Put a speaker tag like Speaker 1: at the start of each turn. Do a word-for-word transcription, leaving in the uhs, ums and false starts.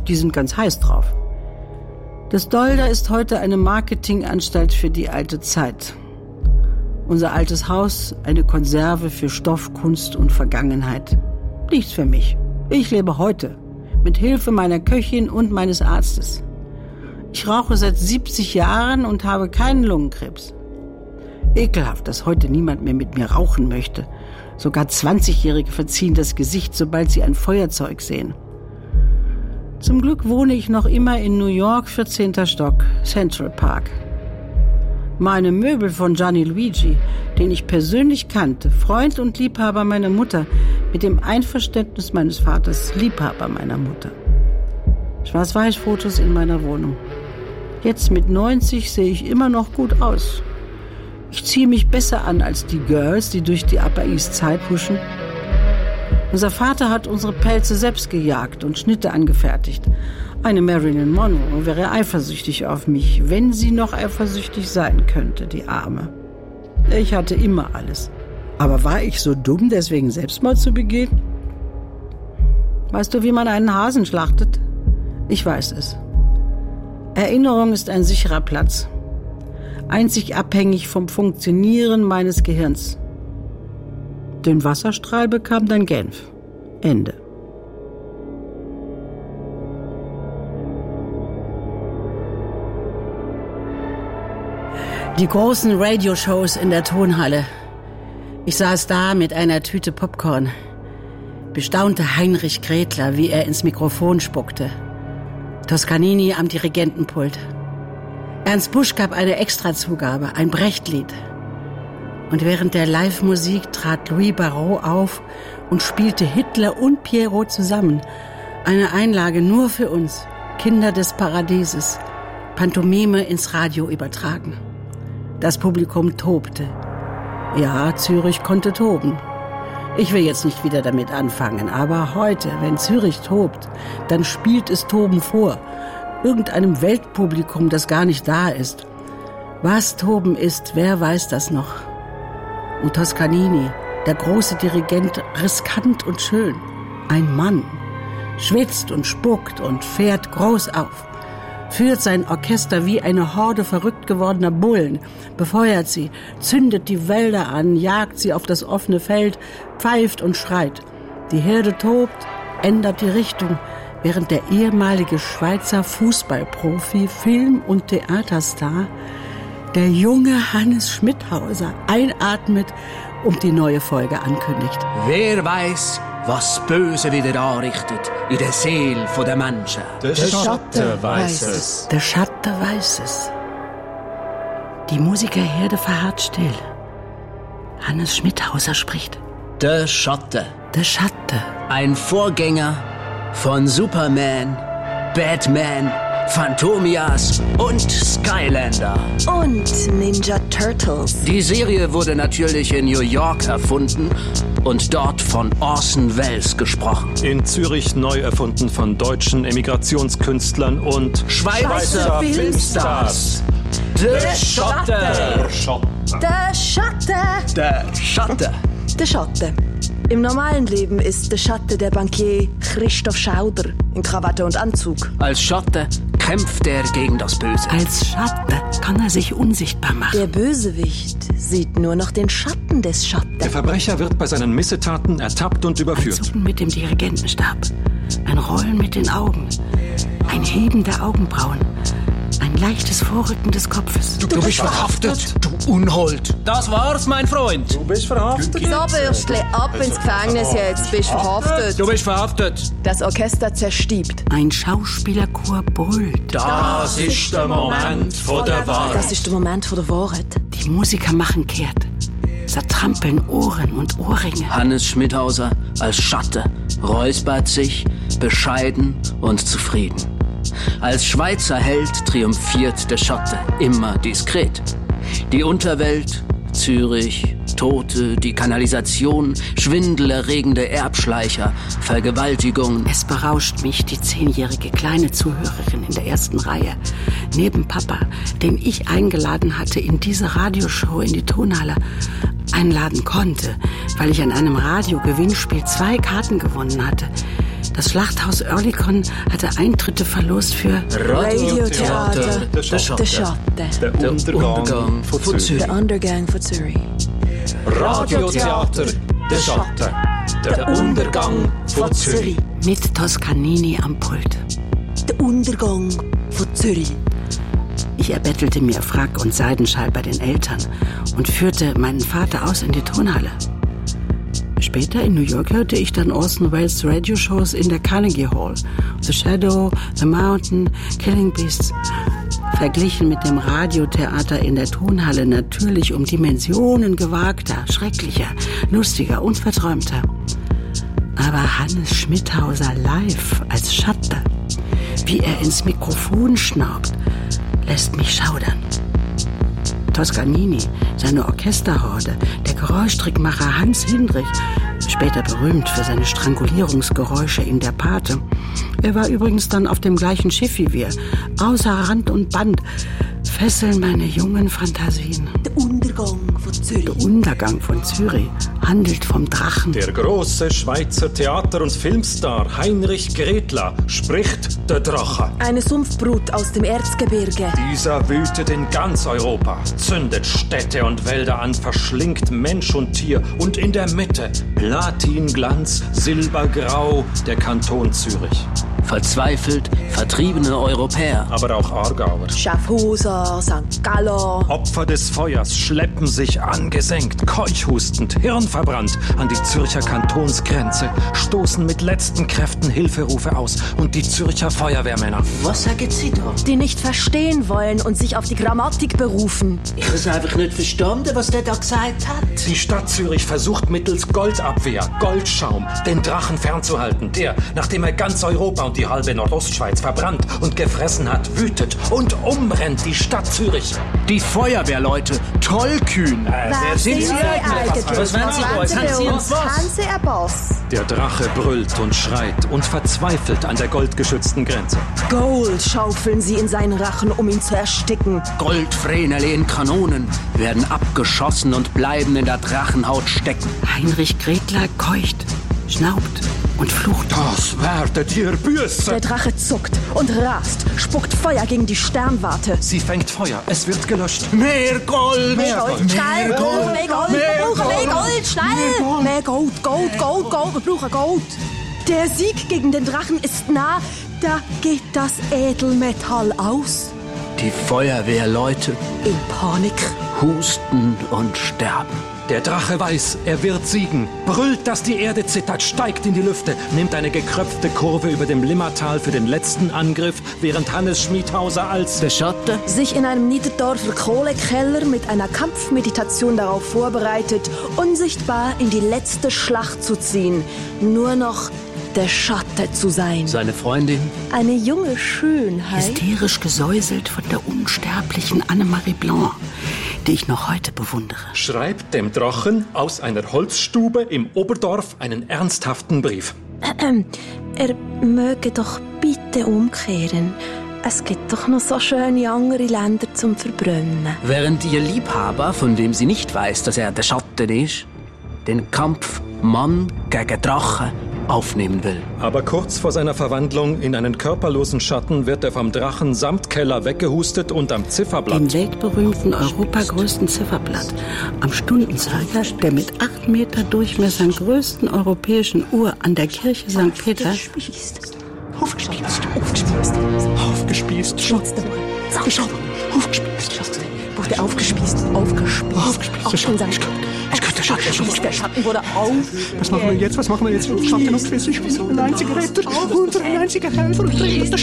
Speaker 1: Die sind ganz heiß drauf. Das Dolder ist heute eine Marketinganstalt für die alte Zeit. Unser altes Haus eine Konserve für Stoff, Kunst und Vergangenheit. Nichts für mich. Ich lebe heute, mit Hilfe meiner Köchin und meines Arztes. Ich rauche seit siebzig Jahren und habe keinen Lungenkrebs. Ekelhaft, dass heute niemand mehr mit mir rauchen möchte. Sogar zwanzigjährige verziehen das Gesicht, sobald sie ein Feuerzeug sehen. Zum Glück wohne ich noch immer in New York, vierzehnter Stock, Central Park. Meine Möbel von Gianni Luigi, den ich persönlich kannte, Freund und Liebhaber meiner Mutter, mit dem Einverständnis meines Vaters, Liebhaber meiner Mutter. Schwarz-Weiß-Fotos in meiner Wohnung. Jetzt mit neunzig sehe ich immer noch gut aus. Ich ziehe mich besser an als die Girls, die durch die Upper East Side huschen. Unser Vater hat unsere Pelze selbst gejagt und Schnitte angefertigt. Eine Marilyn Monroe wäre eifersüchtig auf mich, wenn sie noch eifersüchtig sein könnte, die Arme. Ich hatte immer alles. Aber war ich so dumm, deswegen Selbstmord zu begehen? Weißt du, wie man einen Hasen schlachtet? Ich weiß es. Erinnerung ist ein sicherer Platz. Einzig abhängig vom Funktionieren meines Gehirns. Den Wasserstrahl bekam dann Genf. Ende. Die großen Radioshows in der Tonhalle. Ich saß da mit einer Tüte Popcorn. Bestaunte Heinrich Gretler, wie er ins Mikrofon spuckte. Toscanini am Dirigentenpult. Ernst Busch gab eine Extrazugabe, ein Brechtlied. Und während der Live-Musik trat Louis Barrault auf und spielte Hitler und Pierrot zusammen. Eine Einlage nur für uns, Kinder des Paradieses. Pantomime ins Radio übertragen. Das Publikum tobte. Ja, Zürich konnte toben. Ich will jetzt nicht wieder damit anfangen, aber heute, wenn Zürich tobt, dann spielt es Toben vor. Irgendeinem Weltpublikum, das gar nicht da ist. Was Toben ist, wer weiß das noch? Und Toscanini, der große Dirigent, riskant und schön. Ein Mann. Schwitzt und spuckt und fährt groß auf. Führt sein Orchester wie eine Horde verrückt gewordener Bullen, befeuert sie, zündet die Wälder an, jagt sie auf das offene Feld, pfeift und schreit. Die Herde tobt, ändert die Richtung, während der ehemalige Schweizer Fußballprofi, Film- und Theaterstar, der junge Hannes Schmidhauser, einatmet und die neue Folge ankündigt.
Speaker 2: Wer weiß, was Böse wieder anrichtet in der Seele der Menschen.
Speaker 3: Der Schatten weiß es.
Speaker 1: Der Schatten weiß es. Die Musikerherde verharrt still. Hannes Schmidhauser spricht.
Speaker 2: Der Schatten.
Speaker 1: Der Schatten.
Speaker 2: Ein Vorgänger von Superman, Batman, Phantomias und Skylander.
Speaker 4: Und Ninja Turtles.
Speaker 2: Die Serie wurde natürlich in New York erfunden und dort von Orson Welles gesprochen.
Speaker 3: In Zürich neu erfunden von deutschen Emigrationskünstlern und
Speaker 2: Schweizer, Schweizer Filmstars. Der Schatten.
Speaker 4: Der Schatten. Der Schatten.
Speaker 2: Der Schatten.
Speaker 4: Der Schatten. Im normalen Leben ist der Schatten der Bankier Christoph Schauder in Krawatte und Anzug.
Speaker 2: Als Schatten kämpft er gegen das Böse.
Speaker 1: Als Schatten kann er sich unsichtbar machen.
Speaker 4: Der Bösewicht sieht nur noch den Schatten des Schatten.
Speaker 3: Der Verbrecher wird bei seinen Missetaten ertappt und überführt.
Speaker 1: Ein Zucken mit dem Dirigentenstab, ein Rollen mit den Augen, ein Heben der Augenbrauen, ein leichtes Vorrücken des Kopfes.
Speaker 2: Du, du bist verhaftet, du Unhold. Das war's, mein Freund.
Speaker 3: Du bist verhaftet.
Speaker 4: So, Bürstli, ab ins Gefängnis jetzt. Bist verhaftet.
Speaker 2: Du bist verhaftet.
Speaker 4: Das Orchester zerstiebt.
Speaker 1: Ein Schauspielerchor brüllt.
Speaker 3: Das ist der Moment von der Wahrheit.
Speaker 4: Das ist der Moment von der Wahrheit.
Speaker 1: Die Musiker machen kehrt. Zertrampeln Ohren und Ohrringe.
Speaker 2: Hannes Schmidhauser als Schatten räuspert sich, bescheiden und zufrieden. Als Schweizer Held triumphiert der Schatten, immer diskret. Die Unterwelt, Zürich, Tote, die Kanalisation, schwindelerregende Erbschleicher, Vergewaltigungen.
Speaker 1: Es berauscht mich, die zehnjährige kleine Zuhörerin in der ersten Reihe, neben Papa, den ich eingeladen hatte in diese Radioshow in die Tonhalle, einladen konnte, weil ich an einem Radiogewinnspiel zwei Karten gewonnen hatte. Das Schlachthaus Oerlikon hatte Eintritte verlost für
Speaker 4: Radiotheater
Speaker 3: Der
Speaker 4: Der
Speaker 3: Schatten.
Speaker 4: Schatten.
Speaker 3: Der Untergang von Zürich.
Speaker 4: Der Untergang von Zürich.
Speaker 3: Radiotheater Der Schatten. Der Untergang von Zürich.
Speaker 1: mit Toscanini am Pult.
Speaker 4: Der Untergang von Zürich.
Speaker 1: Ich erbettelte mir Frack und Seidenschal bei den Eltern und führte meinen Vater aus in die Turnhalle. Später in New York hörte ich dann Orson Welles Radioshows in der Carnegie Hall. The Shadow, The Mountain, Killing Beasts. Verglichen mit dem Radiotheater in der Tonhalle natürlich um Dimensionen gewagter, schrecklicher, lustiger und verträumter. Aber Hannes Schmidhauser live als Schatte, wie er ins Mikrofon schnaubt, lässt mich schaudern. Toscanini, seine Orchesterhorde, der Geräuschtrickmacher Hans Hindrich, später berühmt für seine Strangulierungsgeräusche in Der Pate. Er war übrigens dann auf dem gleichen Schiff wie wir, außer Rand und Band, fesseln meine jungen Fantasien.
Speaker 4: Der Untergang von Zürich.
Speaker 1: Der Untergang von Zürich handelt vom Drachen.
Speaker 3: Der große Schweizer Theater- und Filmstar Heinrich Gretler spricht der Drache.
Speaker 4: Eine Sumpfbrut aus dem Erzgebirge.
Speaker 3: Dieser wütet in ganz Europa, zündet Städte und Wälder an, verschlingt Mensch und Tier und in der Mitte Platinglanz, Silbergrau, der Kanton Zürich.
Speaker 2: Verzweifelt, vertriebene Europäer.
Speaker 3: Aber auch Aargauer.
Speaker 4: Schaffhauser, Sankt Gallen.
Speaker 3: Opfer des Feuers schleppen sich angesenkt, keuchhustend, hirnverbrannt an die Zürcher Kantonsgrenze, stoßen mit letzten Kräften Hilferufe aus und die Zürcher Feuerwehrmänner.
Speaker 5: Was sagen Sie da?
Speaker 4: Die nicht verstehen wollen und sich auf die Grammatik berufen.
Speaker 5: Ich habe es einfach nicht verstanden, was der da gesagt hat.
Speaker 3: Die Stadt Zürich versucht mittels Goldabwehr, Goldschaum, den Drachen fernzuhalten, der, nachdem er ganz Europa und die halbe Nordostschweiz verbrannt und gefressen hat, wütet und umrennt die Stadt Zürich.
Speaker 2: Die Feuerwehrleute, tollkühn.
Speaker 3: Äh, wer sind Sie eigentlich?
Speaker 5: Was wollen Sie da? Haben Sie uns was?
Speaker 4: Haben Sie ein Boss?
Speaker 3: Der Drache brüllt und schreit und verzweifelt an der goldgeschützten Grenze.
Speaker 4: Gold schaufeln sie in seinen Rachen, um ihn zu ersticken.
Speaker 2: Goldvreneli in Kanonen werden abgeschossen und bleiben in der Drachenhaut stecken.
Speaker 1: Heinrich Gretler keucht, schnaubt und flucht.
Speaker 3: Das werdet ihr büßen.
Speaker 4: Der Drache zuckt und rast, spuckt Feuer gegen die Sternwarte.
Speaker 3: Sie fängt Feuer, es wird gelöscht.
Speaker 2: Mehr Gold!
Speaker 4: Mehr Gold, schnell! Mehr Gold, mehr Gold, wir brauchen mehr Gold, schnell! Mehr Gold, Gold, Gold, Gold, wir brauchen Gold. Der Sieg gegen den Drachen ist nah, da geht das Edelmetall aus.
Speaker 2: Die Feuerwehrleute
Speaker 4: In Panik.
Speaker 2: husten und sterben.
Speaker 3: Der Drache weiß, er wird siegen, brüllt, dass die Erde zittert, steigt in die Lüfte, nimmt eine gekröpfte Kurve über dem Limmatal für den letzten Angriff, während Hannes Schmidhauser als
Speaker 2: Der Schatten
Speaker 4: Sich in einem Niederdorfer Kohlekeller mit einer Kampfmeditation darauf vorbereitet, unsichtbar in die letzte Schlacht zu ziehen. Nur noch der Schatten zu sein.
Speaker 2: seine Freundin,
Speaker 4: Eine junge Schönheit.
Speaker 1: Hysterisch gesäuselt von der unsterblichen Annemarie Blanc, die ich noch heute bewundere.
Speaker 3: schreibt dem Drachen aus einer Holzstube im Oberdorf einen ernsthaften Brief.
Speaker 4: Er möge doch bitte umkehren. Es gibt doch noch so schöne andere Länder zum Verbrennen.
Speaker 2: während ihr Liebhaber, von dem sie nicht weiß, dass er der Schatten ist, den Kampf Mann gegen Drache aufnehmen will.
Speaker 3: Aber kurz vor seiner Verwandlung in einen körperlosen Schatten wird er vom Drachen samt Keller weggehustet und am Zifferblatt.
Speaker 1: Dem weltberühmten, europagrößten Zifferblatt, am Stundenzeiger der mit acht Meter Durchmessern größten europäischen Uhr an der Kirche Sankt Peter,
Speaker 5: Aufgespießt. Aufgespießt. Aufgespießt. Aufgespießt.
Speaker 4: Schatz, der Buch. Schatz,
Speaker 5: Aufgespießt. Schatz.
Speaker 4: wurde aufgespießt. Aufgespießt.
Speaker 5: Aufgespießt.
Speaker 4: Auf den Sand.
Speaker 5: Ich könnte Schatten.
Speaker 4: Aufgespießt. Der Schatten wurde auf.
Speaker 6: Was machen wir jetzt? Was machen wir jetzt? Schatten und Quiz, ich bin ein einziger Retter und ein einziger Helfer und